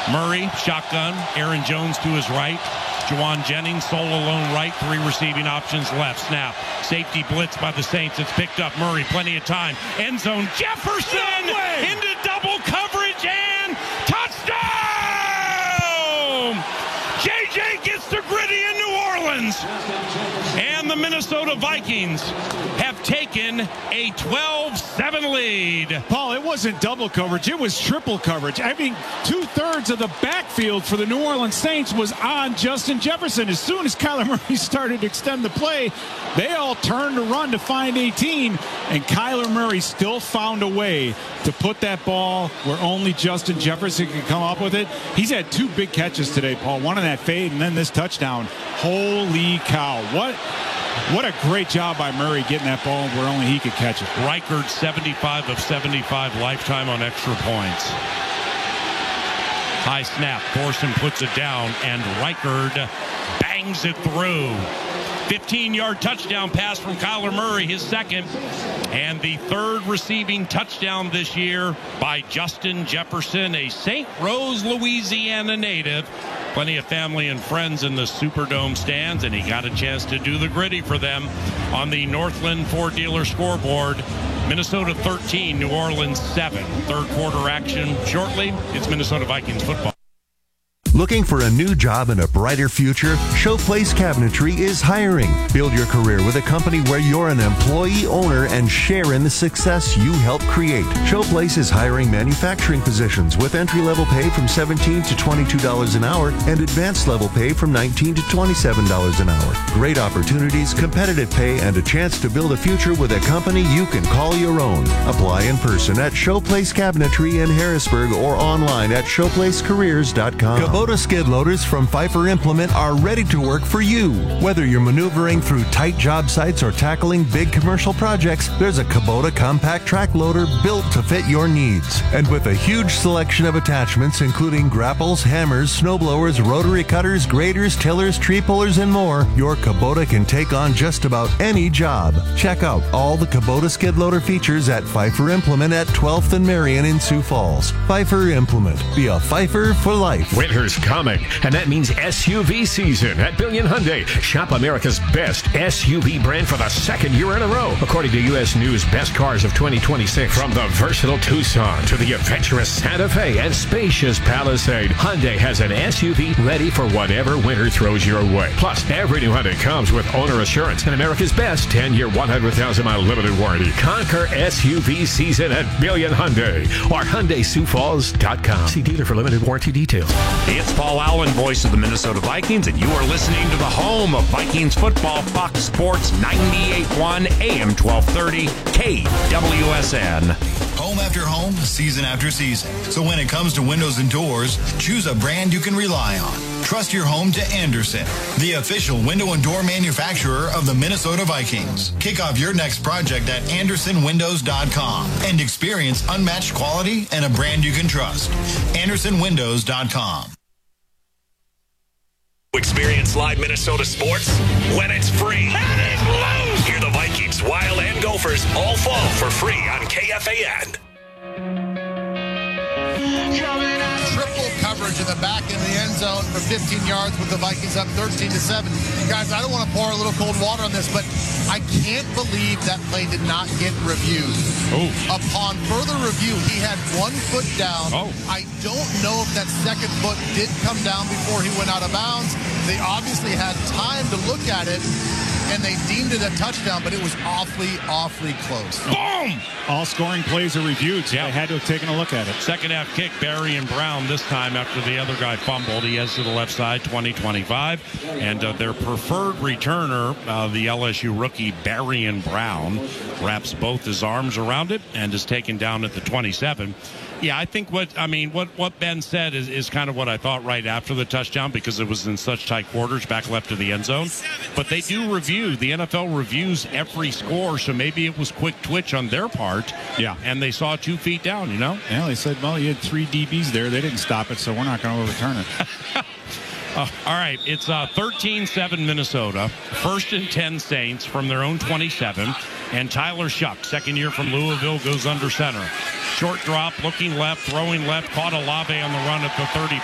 Murray, shotgun. Aaron Jones to his right. Juwan Jennings, solo alone right. 3 receiving options left. Snap. Safety blitz by the Saints. It's picked up. Murray, plenty of time. End zone. Jefferson into double coverage and touchdown! JJ gets to Gritty in New Orleans. And the Minnesota Vikings have taken a 12-7 lead. Paul, it wasn't double coverage. It was triple coverage. I mean, 2/3 of the backfield for the New Orleans Saints was on Justin Jefferson. As soon as Kyler Murray started to extend the play, they all turned to run to find 18, and Kyler Murray still found a way to put that ball where only Justin Jefferson could come up with it. He's had 2 big catches today, Paul. One on that fade and then this touchdown. Holy cow. What a great job by Murray getting that ball where only he could catch it. Reichard 75 of 75 lifetime on extra points. High snap. Thorson puts it down, and Reichard bangs it through. 15-yard touchdown pass from Kyler Murray, his second, and the 3rd receiving touchdown this year by Justin Jefferson, a St. Rose, Louisiana native. Plenty of family and friends in the Superdome stands, and he got a chance to do the Gritty for them on the Northland Ford dealer scoreboard. Minnesota 13, New Orleans 7. Third quarter action shortly. It's Minnesota Vikings football. Looking for a new job and a brighter future? Showplace Cabinetry is hiring. Build your career with a company where you're an employee owner and share in the success you help create. Showplace is hiring manufacturing positions with entry-level pay from $17 to $22 an hour and advanced level pay from $19 to $27 an hour. Great opportunities, competitive pay, and a chance to build a future with a company you can call your own. Apply in person at Showplace Cabinetry in Harrisburg or online at showplacecareers.com. Kubota skid loaders from Pfeiffer Implement are ready to work for you. Whether you're maneuvering through tight job sites or tackling big commercial projects, there's a Kubota compact track loader built to fit your needs. And with a huge selection of attachments including grapples, hammers, snowblowers, rotary cutters, graders, tillers, tree pullers, and more, your Kubota can take on just about any job. Check out all the Kubota skid loader features at Pfeiffer Implement at 12th and Marion in Sioux Falls. Pfeiffer Implement. Be a Pfeiffer for life. Winter's coming, and that means SUV season at Billion Hyundai. Shop America's best SUV brand for the 2nd year in a row, according to U.S. News Best Cars of 2026. From the versatile Tucson to the adventurous Santa Fe and spacious Palisade, Hyundai has an SUV ready for whatever winter throws your way. Plus, every new Hyundai comes with owner assurance and America's best 10-year, 100,000-mile limited warranty. Conquer SUV season at Billion Hyundai or HyundaiSiouxFalls.com. See dealer for limited warranty details. It's Paul Allen, voice of the Minnesota Vikings, and you are listening to the home of Vikings football, Fox Sports 98.1 AM 1230 KWSN. Home after home, season after season. So when it comes to windows and doors, choose a brand you can rely on. Trust your home to Andersen, the official window and door manufacturer of the Minnesota Vikings. Kick off your next project at AndersonWindows.com and experience unmatched quality and a brand you can trust. AndersonWindows.com. Experience live Minnesota sports when it's free. And it's loose! Hear the Vikings, Wild, and Gophers all fall for free on KFAN. Triple coverage in the back in the end zone for 15 yards with the Vikings up 13-7. Guys, I don't want to pour a little cold water on this, but I can't believe that play did not get reviewed. Oh. Upon further review, he had 1 foot down. Oh. I don't know if that second foot did come down before he went out of bounds. They obviously had time to look at it, and they deemed it a touchdown, but it was awfully close. Boom! All scoring plays are reviewed, so they had to have taken a look at it. Second half kick, Barry and Brown this time after the other guy fumbled. He heads to the left side, 20-25. And their preferred returner, the LSU rookie Barry and Brown, wraps both his arms around it and is taken down at the 27. Yeah, I think what Ben said is kind of what I thought right after the touchdown, because it was in such tight quarters back left of the end zone. But they do review. The NFL reviews every score, so maybe it was quick twitch on their part. Yeah. And they saw 2 feet down, you know? Yeah, they said, well, you had 3 DBs there. They didn't stop it, so we're not going to overturn it. All right, it's 13-7 Minnesota. 1st and 10 Saints from their own 27. And Tyler Shuck, second year from Louisville, goes under center. Short drop, looking left, throwing left, caught Olave on the run at the 30.